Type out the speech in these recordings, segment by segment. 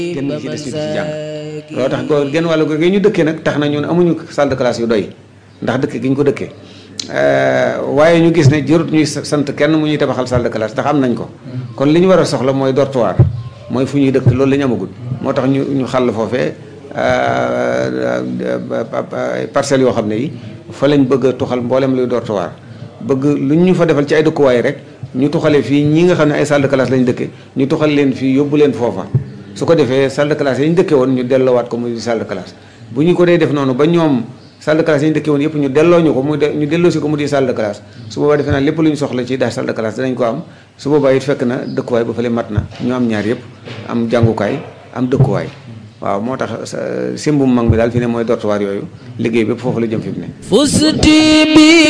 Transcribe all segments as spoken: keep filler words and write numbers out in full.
genn gi ci des ñu ci jàng loolu tax ko genn wàllu gi ñu dëkkee nag tax na ñun amuñu salle de classe yu doy ndax dëkk gi ñu ko dëkkee waaye ñu gis ne jërut ñuy sant kenn mu ñuy tabaxal salle de classe ndax am nañ ko kon li ñu war a soxla mooy dortoir mooy fu ñuy dëkk loolu la ñu amagul moo tax ñu ñu xàll foofee parcelles yoo xam ne yi fa lañ bëgg a tuxal mboolem luy dortoir bëgg lu ñu fa defal ci ay dëkkuwaay rek ñu tuxale fii ñi nga xam ne ay salle de classe lañ dëkke ñu tuxal leen fii yóbbu leen foofa su ko defee salle de classe yi ñu dëkke woon ñu delloowaat ko muy salle de classe bu ñu ko dee def noonu ba ñoom salle de classe yi ñu dëkke woon yëpp ñu delloo ñu ko muy ñu delloo si ko mu di salle de classe su boobaa defe naa lépp lu ñu soxla ci daal salle de classe danañ ko am su boobaa it fekk na dëkkuwaay ba fële mat na ñu am ñaar yëpp am jàngukaay am dëkkuwaay waaw moo tax simbum mag mi daal fi ne mooy dortoir yooyu liggéey bépp foofu la jëm fi mu ne fusti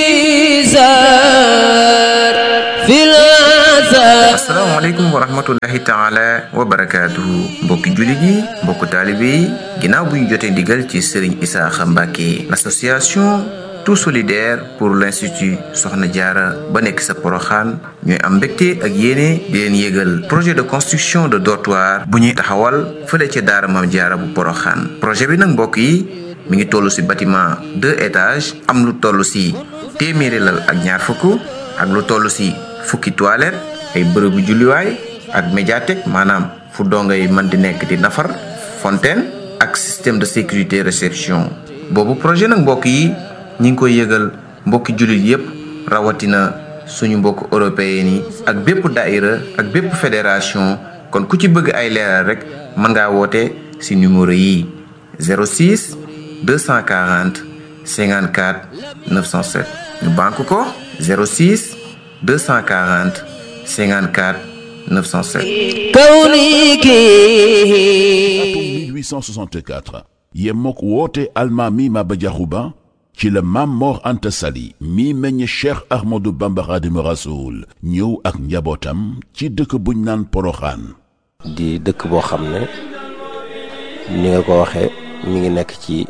bizar fil asalaamaaleykum wa rahmatullahi taala wa barakaatuhu mbokki jullit yi mbokku taalibe yi ginnaaw bu ñu jotee ndigal ci Serigne Isaaxa Mbàkke l'association tout solidaire pour l'institut Soxna Jaara ba nekk sa Poroxaan ñooy am mbégte ak yéene di leen yégal projet de construction de dortoir bu ñuy taxawal fële ca daara Maam Jaara bu Poroxaan projet bi nag mbokk yi mi ngi toll ci bâtiment deux étages am lu toll ci téeméeri lal ak ñaar fukk ak lu toll ci fukki toilette ay bërëbu julliwaay ak médiathèque maanaam fu dongo yi mën di nekk di nafar fontaine ak système de sécurité réception boobu projet nag mbokk yi ñi ngi koy yëgal mbokki jullit yépp rawatina suñu mbokk européen yi ak bépp daïra ak bépp fédération kon ku ci bëgg ay leeral rek mën ngaa woote ci numéro yi zéro six deux cent quarante cinquante-quatre neuf cent sept ñu banque ko zéro six deux cent quarante cinquante-quatre neuf cent sept. atum mille huit cent soixante-quatre yemook woote almaami Maba Diakhou Ba ci la Maam Mor Anta Sali mi meññ Cheikh Ahmadou Bamba Khadimu Rasoul ñëw ak njabootam ci dëkk buñ naan Poroxaan di dëkk boo xam ne ni nga ko waxee mi ngi nekk ci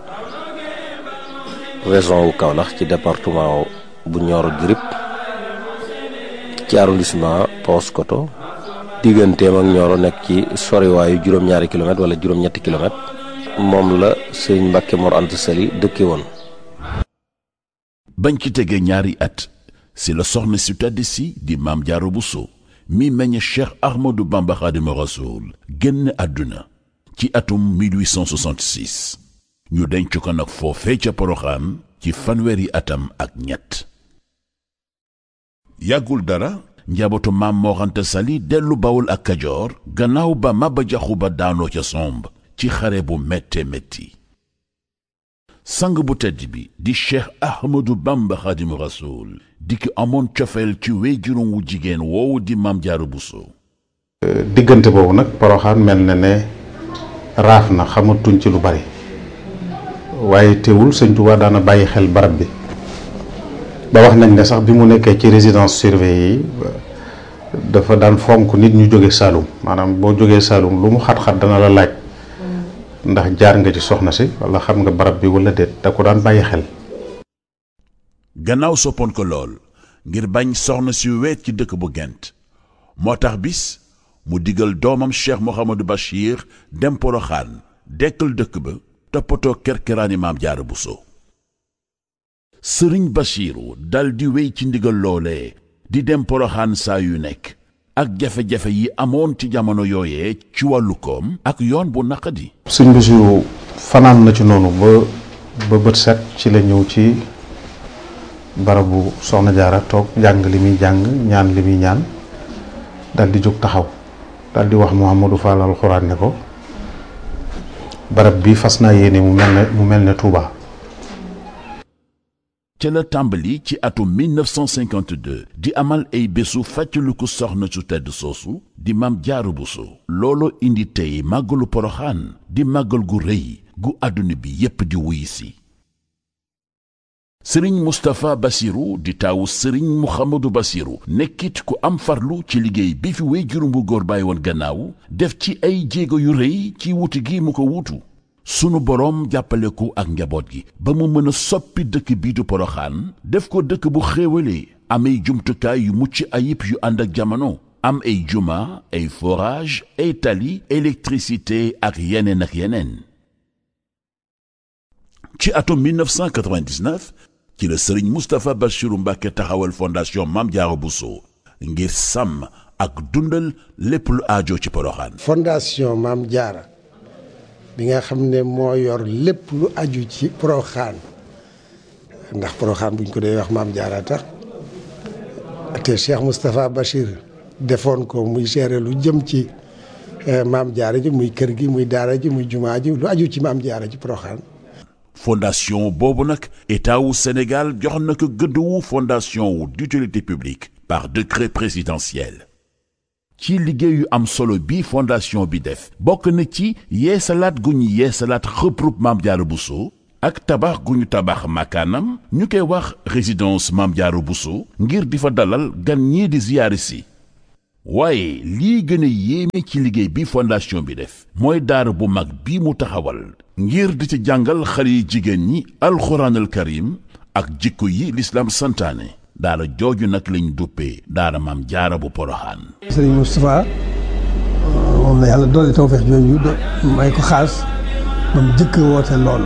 région wu Kaolack ci département bu Nioro du Rip ci arrondissement Paoskoto digganteem ak Nioro nekk ci soriwaayu juróom-ñaari kilomètres wala juróom-ñetti kilomètres moom la Sëriñ Mbàkke Mor Anta Sali dëkke woon. bañ ci tegee ñaari at si la soxna si tedd si di Maam Jaara Buso mi meññ Cheikh Ahmadou Bamba Khadimu Rasoul génn àdduna ci atum mille huit cent soixante-six ñu denc ko nag foofee ca Poroxaan ci fanweeri atam ak ñett yàggul dara njabootu Maam Mor Anta Sali dellu Bawol ak Kajoor gannaaw ba Maba Diakhou Ba daanoo ca somb ci xare bu métte métti sang bu tedd bi di Cheikh Ahmadou Bamba Khadimu Rasoul di ki amoon cofeel ci wéyjuróom wu jigéen woowu di Maam Jaara Buso diggante boobu nag Poroxaan mel na ne raaf na xamatuñ ci lu bari waaye teewul Sëñ Tuubaa daana bàyyi xel barab bi ba wax nañ ne sax bi mu nekkee ci résidence surveillée yi dafa daan fonk nit ñu jóge Saalum maanaam boo jógee Saalum lu mu xat-xat dana la laaj ndax jaar nga ci soxna si wala xam nga barab bi wala déet da ko daan bàyyi xel. gannaaw soppoon ko lool ngir bañ soxna si weet ci dëkk bu Gent moo tax bis mu digal doomam Cheikh Mouhamadou Bachir dem Poroxaan dekkal dëkk ba toppatoo kerkeraani Maam Jaara Buso Sëriñ Bachiru dal di wéy ci ndigal loolee di dem Poroxaan saa yu nekk ak jafe-jafe yi amoon ci jamono yooyee ci wàllu koom ak yoon bu naqadi. Sëriñ Bachiru fanaan na ci noonu ba ba bët set ci la ñëw ci barabu Soxna Jaara toog jàng li muy jàng ñaan li muy ñaan dal di jóg taxaw dal di wax Mouhamadou Fall alxuraan ne ko barab bi fas naa yéene mu mel ne mu mel ne Touba. ca la tàmbali ci atum mille neuf cent cinquante-deux di amal ay bésu fàttaliku soxna su tedd soosu di Maam Jaara Buso looloo indi tey màggalu Poroxaan di màggal gu rëy gu àdduna bi yépp di wuy si sëriñ Moustapha Bassirou di taawu sëriñ Mouhamadou Bassirou nekkit ku am farlu ci liggéey bi fi wéyjuram bu góor bàyyi woon gannaaw def ci ay jéego yu rëy ci wuti gi mu ko wutu sunu boroom jàppale ko ak njaboot gi ba mu mën a soppi dëkk bii du Poroxaan def ko dëkk bu xéewalee amay jumtukaay yu mucc ayib yu ànd ak jamono am ay juma ay forage ay tali électricité ak yeneen ak yeneen. ci atum mille neuf cent quatre-vingt-dix-neuf ci la Serigne Moustapha Bassirou Mbacké taxawal fondation Mame Diarra Bousso ngir sàmm ak dundal lépp lu aajo ci Porokhane. fondation Mame Diarra bi nga xam ne moo yor lépp lu aju ci Porokhane ndax Porokhane buñ ko dee wax Mame Diarra tax te Cheikh Moustapha Bachir defoon ko muy gérer lu jëm ci Mame Diarra ji muy kër gi muy daara ji muy jumaa ji lu aju ci Mame Diarra ci Porokhane. fondation boobu nag état wu Sénégal jox na ko gëdd wu fondation wu d'utilité publique par décret présidentiel. ci liggéeyu am solo bi fondation bi def bokk na ci yeesalaat gu ñu yeesalaat xëprub Mame Diarra Bousso ak tabax gu ñu tabax makaanam ñu koy wax résidence Mame Diarra Bousso ngir di fa dalal gan ñii di ziyaari si. waaye lii gën a yéeme ci liggéey bi fondation bi def mooy daara bu mag bi mu taxawal ngir di ci jàngal xale yi jigéen ñi alxuraanal karim ak jikko yi lislaam santaane. daara jooju nag lañ duppee daara Mame Diarra bu Porokhane. Sëriñ Moustapha moom la yàlla doole tawfeex jooju may ko xaas ba mu jëkk woote loolu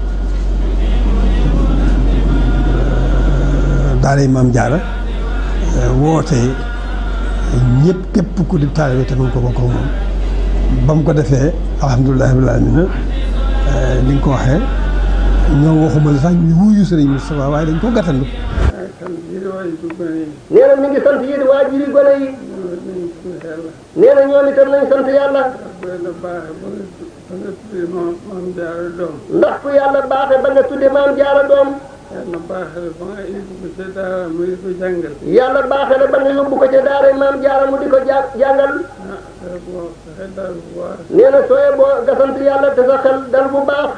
daara yi Mame Diarra woote ñëpp képp ku di taalibe te mën ko bokk moom ba mu ko defee alhamdulilah rabbil aalamiina ni nga ko waxee ñoo waxuma la sax ñu wuyu Sëriñ Moustapha waaye dañ ko gàttandu. nee na mi ngi sant yéen waajuri gone yi. nee na ñoom itam nañ sant yàlla. ndax ku yàlla baaxe ba nga tudde Mame Diarra doom. yàlla baaxe la ba nga yóbbu ko ca daara mu di ko jàngal. yàlla baaxe la ba nga yóbbu ko ca daara Mame Diarra mu di ko jàngal. nee na sooyee boo nga sant yàlla te sa xel dal bu baax.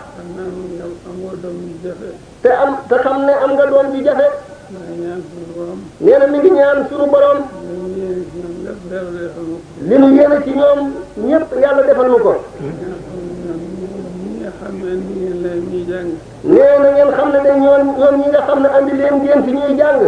te am te xam ne am nga doom ji jafe. nee na mi ngi ñaan suñu borom li nu yéene ci ñoom ñëpp yàlla defal nu ko. nee na ngeen xam ne de ñoom ñoom ñi nga xam ne andi leen ngeen fi ñuy jàng.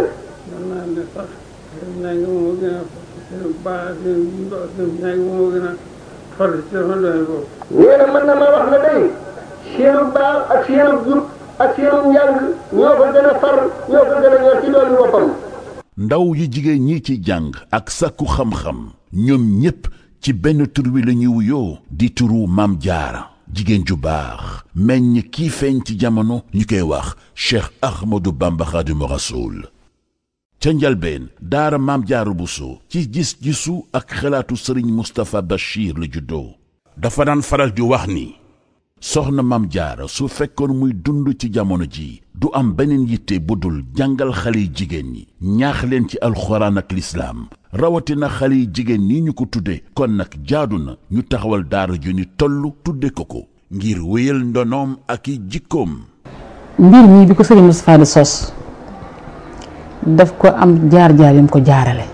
nee na mën na ma wax ne day seenu baax ak seenu jub ak seenu njàng ñoo ko gën a far ñoo ko gën a ñor ci doon boppam. ndaw yi jigéen ñi ci jàng ak sàkku xam-xam ñoom ñépp ci benn tur wi la ñuy wuyoo di turu Mame Diarra jigéen ju baax meññ kii feeñ ci jamono ñu koy wax Cheikh Ahmadou Bamba Khadimu Rasoul. ca njalbeen daara Mame Diarra Bousso ci gis-gisu ak xalaatu Serigne Moustapha Bachir la juddoo dafa daan faral di wax ni soxna Mame Diarra su fekkoon muy dund ci jamono ji du am beneen yitte bu dul jàngal xale yi jigéen ñi ñaax leen ci alxuraan ak lislaam rawatina xale yi jigéen ñi ñu ko tudde kon nag jaadu na ñu taxawal daara ju ni toll tudde ko ko ngir wéyal ndonoom ak i jikkoom. mbir mi bi ko Serigne Moustapha di sos daf ko am jaar-jaar yam ko jaarale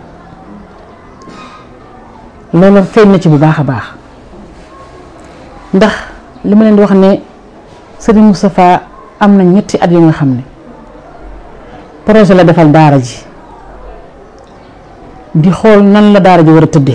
loolu feeñ na ci bu baax a baax ndax li ma leen di wax ne Serigne Moustapha am na ñetti at yu nga xam ne projet la defal daara ji di xool nan la daara ji war a tëddee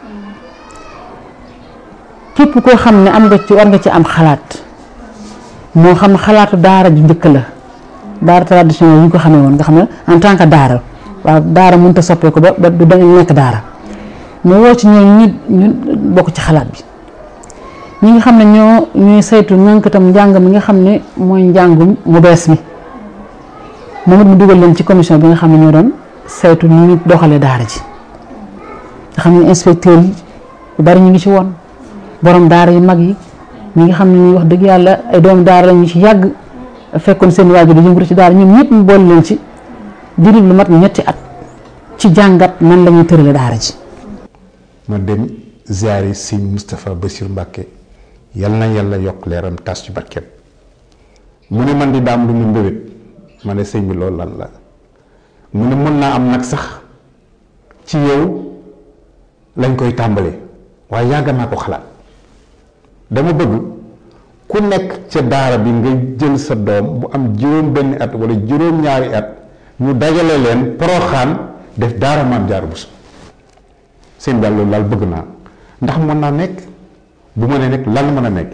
képp koo xam ne am nga ci war nga ci am xalaat moo xam xalaatu daara ju njëkk la daara traditionnel yi ñu ko xamee woon nga xam ne en tant que daara waaw daara mënut a soppeeku ba ba du dañu nekk daara mu woo ci ñoom ñi ñu bokk ci xalaat bi. ñi nga xam ne ñoo ñuy saytu nankatam njàng mi nga xam ne mooy njàngum mu bees mi moom it mu dugal leen ci commission bi nga xam ne ñoo doon saytu ni ñu doxalee daara ji nga xam ne inspecteur yi bu bari ñu ngi ci woon borom daara yu mag yi ñi nga xam ne ñuy wax dëgg yàlla ay doomu daara la ñu ci yàgg fekkoon seen waajur di yëngatu ci daara ñoom ñëpp mu boole leen ci diiru lu mat ñetti at ci jàngat nan la ñuy tërale daara ji. ma dem ziyaari Sëñ Moustapha Bassirou Mbacké yal na yàlla yokk leeram tas ci barkeem mu ne man di daam lu mu mbébét ma ne sëñ bi loolu lan la mu ne mën naa am nag sax ci yow lañ koy tàmbalee waaye yàgg naa ko xalaat dama bëgg ku nekk ca daara bi nga jël sa doom bu am juróom benn at wala juróom ñaari at ñu dajale leen Porokhane def daara Mame Diarra Bousso seen daal loolu daal bëgg naa ndax mën naa nekk bu mënee nekk lan mën a nekk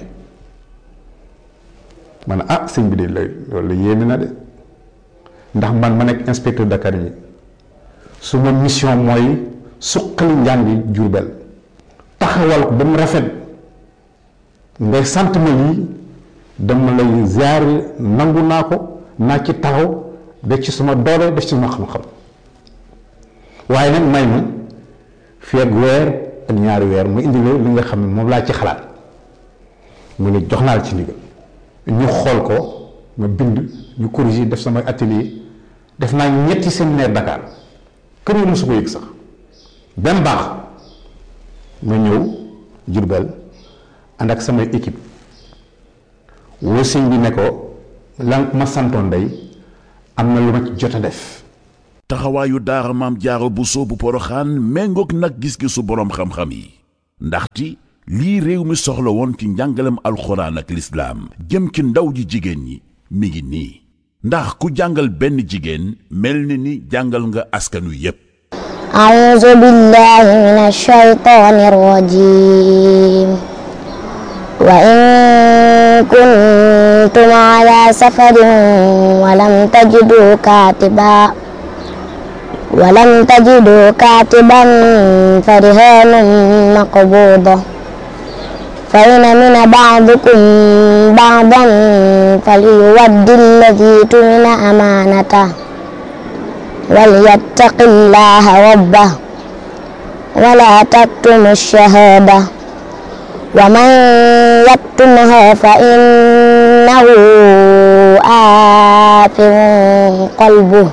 ma ne ah sëñ bi de loolu yéeme na de ndax man ma nekk inspecteur d'académie su ma mission mooy suqali njàngi Jurbel taxawal ko ba mu rafet ngay sant ma lii dama lay ziar nangu naa ko naa ci taxaw def ci sama doole def ci sama xam-xam waaye nag may ma fii ak weer ak ñaari weer mu indi li nga xam ne moom laa ci xalaat mu ne jox naa la ci ndigal ñu xool ko ma bind ñu corriger def sama atelier def naa ñetti séminaire Dakar kër yi mosu ko yëg sax benn baax ma ñëw Jurbel ànd ak samay équipe woo sëñ bi ne ko lan ma santoon day am na lu ma ci jot a def. taxawaayu daara maam Jaara Buso bu Poroxaan méngoog nag gis-gisu boroom xam-xam yi ndaxte lii réew mi soxla woon ci njàngalem alxuraan ak lislaam jëm ci ndaw ji jigéen ñi mi ngi nii ndax ku jàngal benn jigéen mel ni ni jàngal nga askan wi yépp. a'uuzu billaahi mina shaytaani rajiim wa in kuntum ala safarin wa lam tajidu kaatiban wa lam tajidu kaatiban farihaanun maqbuuda fa in amina ba'dukum ba'dan falyuwaddi alladhii tumina amaanatahu walyattaqi llaaha rabbahu wa laa taktumu ash-shahaadata wa man yaktumha fa innahu aathim qalbuhu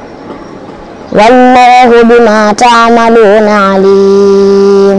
wallaahu bimaa ta'maluuna aliim.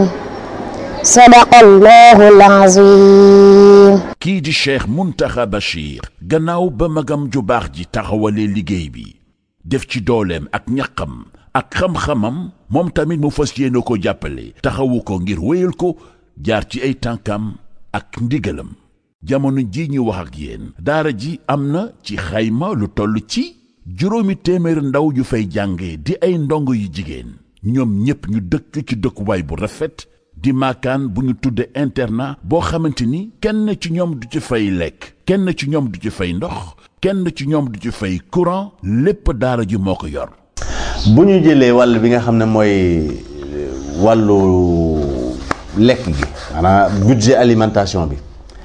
sadaqallahul aziim. kii di Cheikh Mountakha Bachir gannaaw ba magam ju baax ji taxawalee liggéey bi def ci dooleem ak ñaqam ak xam-xamam moom tamit mu fas yéene ko jàppale taxawu ko ngir wéyal ko jaar ci ay tànkam ak ndigalam jamono ji ñu wax ak yéen daara ji am na ci xayma lu toll ci juróomi téeméer ndaw yu fay jànge di ay ndongo yu jigéen ñoom ñépp ñu dëkk ci dëkkuwaay bu rafet di maakaan bu ñu tudde internat boo xamante ni kenn ci ñoom du ci fay lekk kenn ci ñoom du ci fay ndox kenn ci ñoom du ci fay courant lépp daara ji moo ko yor. bu ñu jëlee wàll bi nga xam ne mooy wàllu lekk gi maanaam budget alimentation bi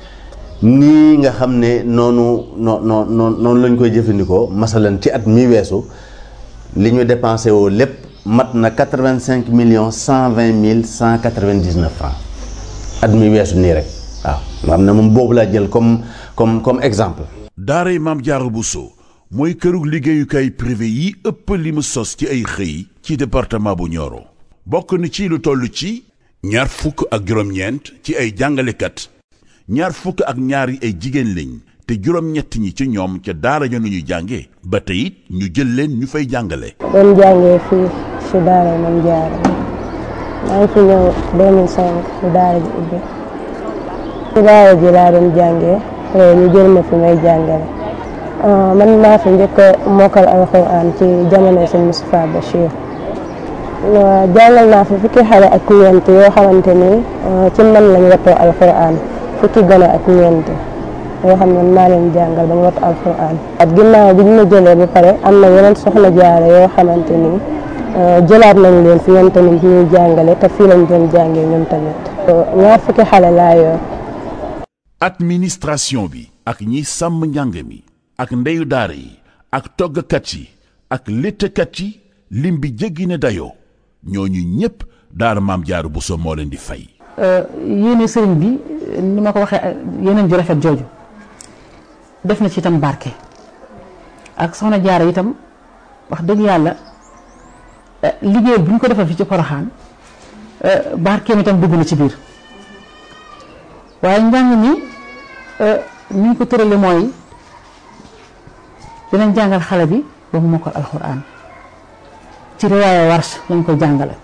nii nga xam ne noonu noo noo noonu lañ koy jëfandikoo masalan ci at mi weesu li ñu dépensé woo lépp mat na quatre-vingt-cinq millions cent vingt mille cent quatre-vingt-dix-neuf francs at mi weesu nii rek waaw nga xam ne moom boobu laa jël comme comme comme exemple. daaray Maam Jaara Buso mooy kërug liggéeyukaay privé yi ëpp li mu sos ci ay xëy ci département bu Nioro bokk na ci lu toll ci ñaar fukk ak juróom-ñeent ci ay jàngalekat ñaar fukk ak ñaar yi ay jigéen lañ te juróom-ñett ñi ci ñoom ca daara ja nu ñu jànge ba tey it ñu jël leen ñu fay jàngale. doon jàngee fii si daara Maam Jaara maa ngi fi ñëw deux mille cinq si daara ji ubbi si daara ji laa doon jàngee ñu jël ma fi may jàngale man maa fi njëkk a mokkal alxuraan ci jamono sëñ Moustapha Bachir jàngal naa fi fukki xale ak ñeent yoo xamante ni ci man lañ wattoo alxuraan fukki gone ak ñeent yoo xam ne maa leen jàngal ba ñu wattu alxuraan at ginnaaw bi ñu ma jëlee ba pare am na yeneen soxna jaare yoo xamante ni jëlaat nañ leen fi ñoom tamit ñuy jàngale te fii lañ doon jàngee ñoom tamit ñaar fukki xale laa yor. administration bi ak ñi sàmm njàng mi ak ndeyu daara yi ak toggkat yi ak léttkat yi lim bi jéggi ne dayoo ñooñu ñépp daara Maam Jaara Buso moo leen di fay. yéene sëriñ bi ni ma ko waxee yeneen ju rafet jooju def na ci itam barke ak soxna Jaara itam wax dëgg yàlla liggéey bu ñu ko defal fi ci Poroxaan barkeem itam dugg na ci biir waaye njàng mi ni ñu ko tërale mooy dinañ jàngal xale bi ba mu mokkal alxuraan ci riwaaya Warsh lañ ko jàngale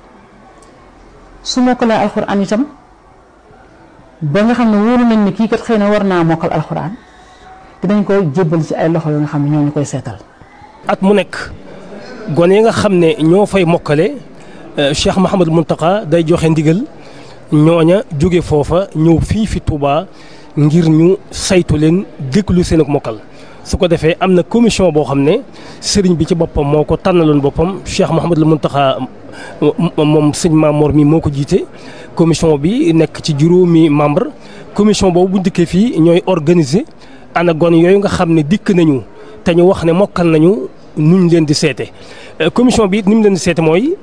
su mokkalee alxuraan itam ba nga xam ne wóolu nañ ni kii kat xëy na war naa mokkal alxuraan dinañ koy jébbal ci ay loxo yoo nga xam ne ñoo ñu koy seetal. at mu nekk gone yi nga xam ne ñoo fay mokkale Cheikh Mouhamadou Mountakha day joxe ndigal ñooña jóge foofa ñëw fii fi Touba ngir ñu saytu leen déglu seen ak mokkal su ko defee am na commission boo xam ne sëriñ bi ci boppam moo ko tànnaloon boppam Cheikh Mouhamadou Mountakha moom sëñ Mamor mi moo ko jiite commission bi nekk ci juróomi membre commission boobu bu dikkee fii ñooy organiser ana gone yooyu nga xam ne dikk nañu te ñu wax ne mokkal nañu nuñ leen di seete commission bi it ni mu leen di seete mooy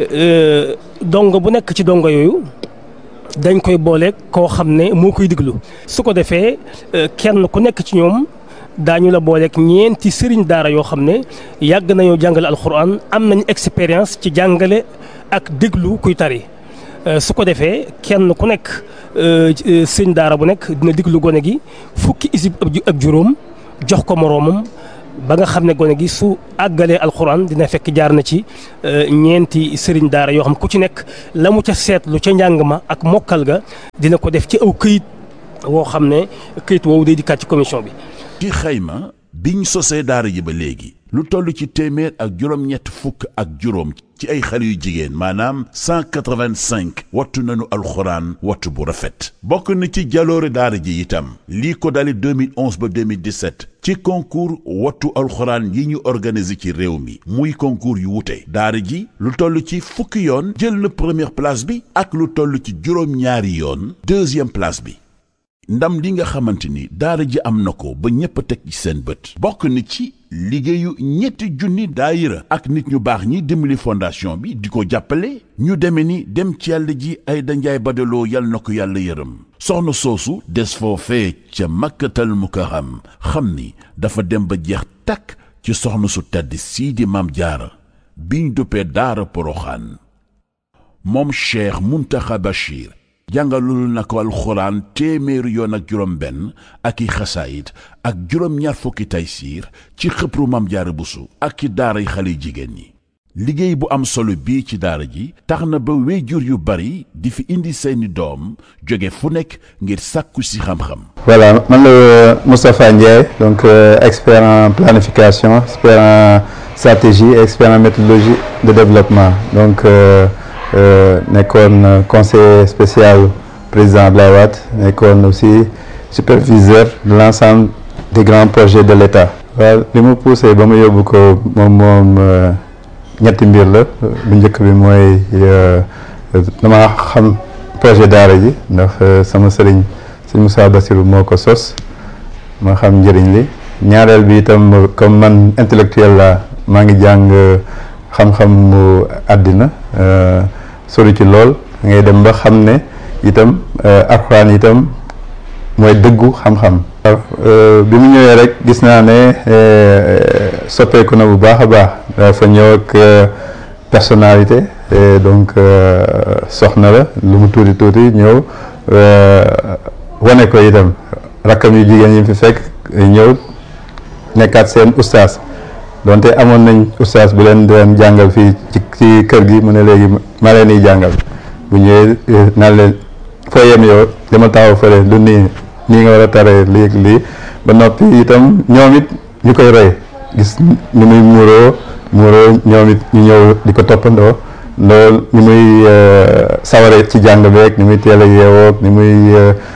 dongo bu nekk ci dongo yooyu dañ koy boole koo xam ne moo koy diglu su ko defee kenn ku nekk ci ñoom daañu la booleeg ñeenti sëriñ daara yoo xam ne yàgg nañoo jàngale alxuraan am nañu expérience ci jàngale ak déglu kuy tari su ko defee kenn ku nekk sëriñ daara bu nekk dina diglu gone gi fukki isib ak juróom jox ko moroomam ba nga xam ne gone gi su àggalee alxuraan dina fekk jaar na ci ñeenti sëriñ daara yoo xam ku ci nekk la mu ca seetlu ca njàng ma ak mokkal ga dina ko def ci aw këyit woo xam ne këyit woowu day dikkaat ci commission bi. ci xayma biñ sosee daara ji ba léegi lu toll ci téeméer ak juróom-ñett fukk ak juróom ci ay xale yu jigéen maanaam cent quatre-vingt-cinq wattu nañu alxuraan wattu bu rafet bokk na ci jaloore daara ji itam lii ko dali deux mille onze ba deux mille dix-sept ci concours wattu alxuraan yi ñu organisé ci réew mi muy concours yu wute daara ji lu toll ci fukki yoon jël na première place bi ak lu toll ci juróom-ñaari yoon deuxième place bi ndam li nga xamante ni daara ji am na ko ba ñépp a teg ci seen bët bokk na ci liggéeyu ñetti junni daayira ak nit ñu baax ñi dimbali fondation bi di ko jàppale ñu deme ni dem ci yàlla ji ay danjaay badaloo yal na ko yàlla yërëm soxna soosu des foofee ca makkatal mukarram xam ni dafa dem ba jeex takk ci soxna su tedd sii di maam jaara biñ duppee daara poroxaan moom Cheikh Mountakha Bachir jàngalul na ko alxuraan téeméeri yoon ak juróom benn ak i xasaayit ak juróom ñaar fukki taysiir ci xëpru Maam Jaara Buso ak ci daaray xale jigéen ñi liggéey bu am solo bii ci daara ji tax na ba wéyjur yu bari di fi indi seeni doom jóge fu nekk ngir sàkku si xam-xam. Voilà man la Moustapha Ndiaye donc euh, expert en planification expert en stratégie et expert en méthodologie de développement donc euh, Euh, nekkoon euh, conseiller spécial président Abdoulaye Wade nekkoon aussi superviseur de l'ensemble des grands projets de l'État. waaw li mu poussé ba mu yóbbu ko moom moom ñetti mbir la bu njëkk bi mooy dama xam projet daara ji ndax sama sëriñ sëñ Moussa Bassirou moo ko sos ma xam njëriñ li ñaareel bi itam comme man intellectuel la maa ngi jàng xam-xam mu àddina sori ci lool ngay dem ba xam ne itam alxuraan itam mooy dëggu xam-xam. bi mu ñëwee rek gis naa ne soppeeku na bu baax a baax dafa ñëw ak personnalité donc soxna la lu mu tuuti tuuti ñëw wane ko itam rakkam yu jigéen yi fi fekk ñëw nekkaat seen ustaas. donte amoon nañ ustaas bu leen doon jàngal fii ci ci kër gi mu ne léegi ma leen di jàngal bu ñëwee naan leen foo yem yow dama taxaw fële du nii nii nga war a taree léegi lii ba noppi itam ñoom it ñu koy roy gis ni muy muuroo muuroo ñoom it ñu ñëw di ko toppandoo loolu ni muy saware ci jàng beeg ni muy teel a yeewoog ni muy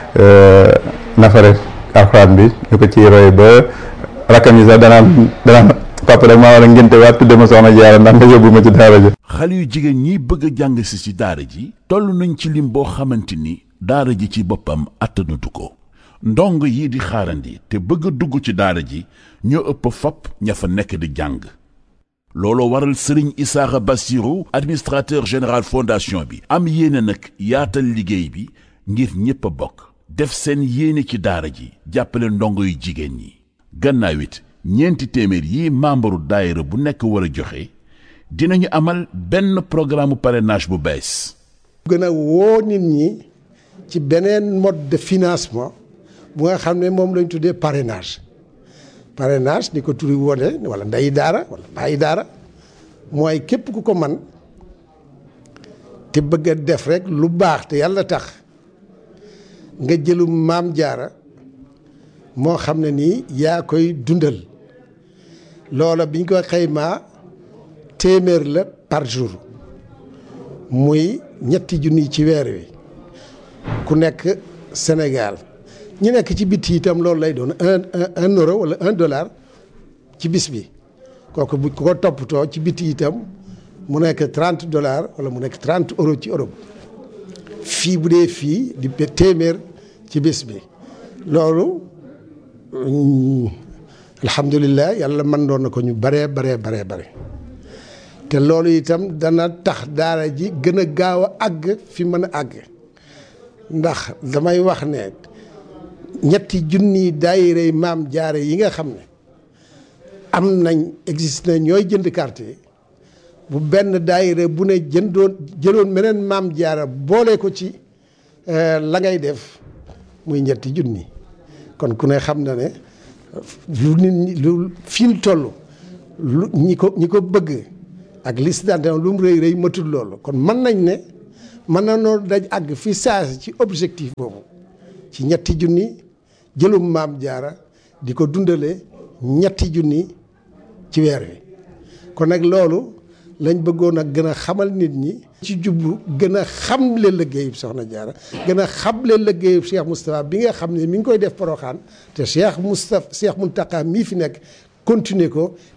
nafare alxuraan bi ñu ko ciy roy ba rakkam yi sax danaan danaan papa rek maa war a ngénte waat tudde ma soxna jaara ndax nga yóbbu ma ci daara ji. xale yu jigéen ñi bëgg a jàng si ci daara ji toll nañ ci lim boo xamante ni daara ji ci boppam attanatu ko ndong yi di xaarandi te bëgg a dugg ci daara ji ñoo ëpp fopp ña fa nekk di jàng looloo waral sëriñ Isaaxa Bassirou administrateur général fondation bi am yéene nag yaatal liggéey bi ngir ñépp a bokk def seen yéene ci daara ji jàppale ndongo yu jigéen ñi gannaaw it ñeenti téeméer yi membre daayira bu nekk war a joxe dinañu amal benn programme parrainage bu bees. gën a woo nit ñi ci beneen mode de financement bu nga xam ne moom lañ tuddee parrainage parrainage ni ko turi wone wala ndeyi daara wala bàyyi daara mooy képp ku ko man te bëgg a def rek lu baax te yàlla tax nga jëlum maam jaara moo xam ne nii yaa koy dundal loola biñ ko xaymaa téeméer la par jour muy ñetti junni ci weer wi ku nekk Sénégal ñi nekk ci biti itam loolu lay doon un un euro wala un dollar ci bis bi kooku bu ko toppatoo ci biti itam mu nekk trente dollars wala mu nekk trente euros ci Europe fii bu dee fii di téeméer ci bis bi loolu alhamdulilah yàlla mën doon na ko ñu baree baree baree bare te loolu itam dana tax daara ji gën a gaaw a àgg fi mën a àgg ndax damay wax ne ñetti junni daayira maam jaare yi nga xam ne am nañ existe na ñooy jënd carte yi bu benn daayira bu ne jëndoon jëloon meneen maam jaara boole ko ci la ngay def muy ñetti junni kon ku ne xam na ne lu nit ñi lu fi mu toll lu ñi ko ñi ko bëgg ak liste d'adhésion lu mu rëy rëy matul loolu kon mën nañ ne mën na noo daj àgg fi saasi ci objectif boobu ci ñetti junni jëlum maam jaara di ko dundale ñetti junni ci weer wi kon nag loolu lañ bëggoon a gën a xamal nit ñi ci jublu gën a xamle liggéeyub soxna jaara gën a xamle liggéeyub Cheikh Moustapha bi nga xam ne mi ngi koy def Porokhane te Cheikh Moustapha Cheikh Mountakha mii fi nekk continuer ko